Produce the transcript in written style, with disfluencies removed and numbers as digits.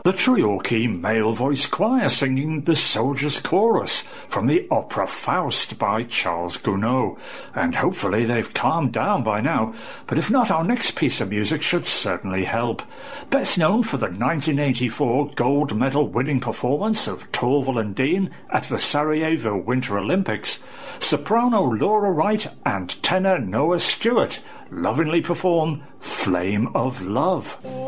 The Treorchy Male Voice Choir singing The Soldier's Chorus from the opera Faust by Charles Gounod. And hopefully they've calmed down by now, but if not, our next piece of music should certainly help. Best known for the 1984 gold medal winning performance of Torval and Dean at the Sarajevo Winter Olympics, soprano Laura Wright and tenor Noah Stewart lovingly perform Flame of Love.